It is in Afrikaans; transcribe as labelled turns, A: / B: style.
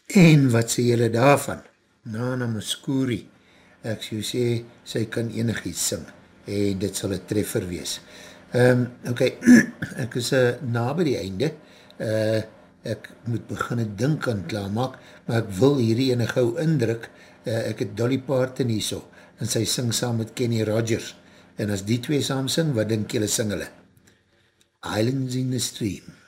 A: En wat sê julle daarvan? Nana Muscuri, ek sê, sy kan enig iets sing, en dit sal een treffer wees. Ok, ek is na by die einde, ek moet begin dink aan klaarmaak, maar ek wil hierdie ene gauw indruk, ek het Dolly Parton hier so, en sy sing saam met Kenny Rogers, en as die twee saam sing, wat dink julle sing hulle? Islands in the Stream.